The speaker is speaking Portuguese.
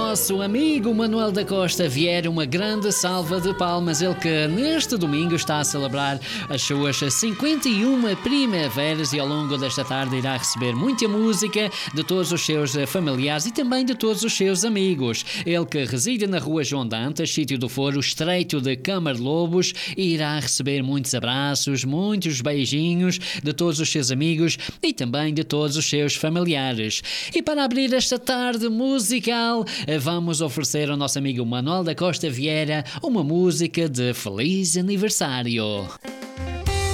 nosso amigo Manuel da Costa Vieira uma grande salva de palmas. Ele que neste domingo está a celebrar as suas 51 primaveras e ao longo desta tarde irá receber muita música de todos os seus familiares e também de todos os seus amigos. Ele que reside na rua João Dantas, sítio do Foro, estreito de Câmara-Lobos, irá receber muitos abraços, muitos beijinhos de todos os seus amigos e também de todos os seus familiares. E para abrir esta tarde musical, vamos oferecer ao nosso amigo Manuel da Costa Vieira uma música de feliz aniversário.